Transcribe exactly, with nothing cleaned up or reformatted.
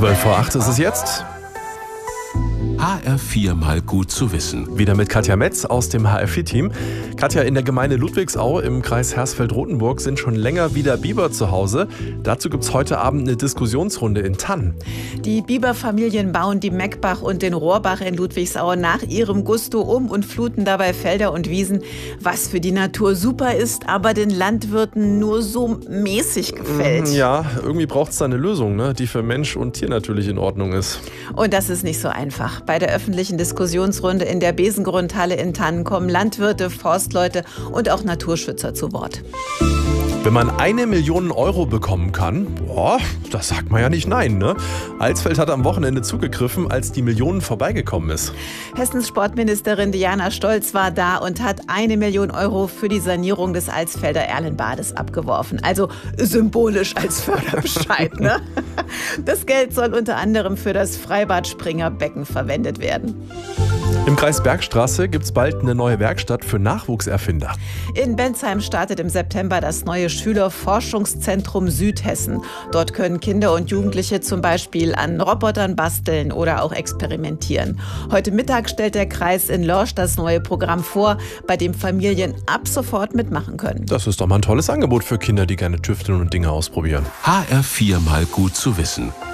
zwölf vor acht ist es jetzt. H R vier mal gut zu wissen. Wieder mit Katja Metz aus dem H R vier Team. Katja, in der Gemeinde Ludwigsau im Kreis Hersfeld-Rotenburg sind schon länger wieder Biber zu Hause. Dazu gibt es heute Abend eine Diskussionsrunde in Thann. Die Biberfamilien bauen die Meckbach und den Rohrbach in Ludwigsau nach ihrem Gusto um und fluten dabei Felder und Wiesen, was für die Natur super ist, aber den Landwirten nur so mäßig gefällt. Ja, irgendwie braucht es da eine Lösung, ne, die für Mensch und Tier natürlich in Ordnung ist. Und das ist nicht so einfach. Bei der öffentlichen Diskussionsrunde in der Besengrundhalle in Thann kommen Landwirte, Forstleute und auch Naturschützer zu Wort. Wenn man eine Million Euro bekommen kann, boah, das sagt man ja nicht nein, ne? Alsfeld hat am Wochenende zugegriffen, als die Million vorbeigekommen ist. Hessens Sportministerin Diana Stolz war da und hat eine Million Euro für die Sanierung des Alsfelder Erlenbades abgeworfen. Also symbolisch als Förderbescheid, ne? Das Geld soll unter anderem für das Freibad Springerbecken verwendet werden. Im Kreis Bergstraße gibt es bald eine neue Werkstatt für Nachwuchserfinder. In Bensheim startet im September das neue Schülerforschungszentrum Südhessen. Dort können Kinder und Jugendliche zum Beispiel an Robotern basteln oder auch experimentieren. Heute Mittag stellt der Kreis in Lorsch das neue Programm vor, bei dem Familien ab sofort mitmachen können. Das ist doch mal ein tolles Angebot für Kinder, die gerne tüfteln und Dinge ausprobieren. H R vier mal gut zu wissen.